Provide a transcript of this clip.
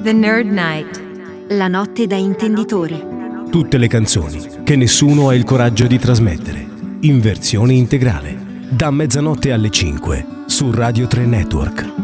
The Nerd Night. La notte da intenditori. Tutte le canzoni che nessuno ha il coraggio di trasmettere, in versione integrale, da mezzanotte alle 5 su Radio 3 Network.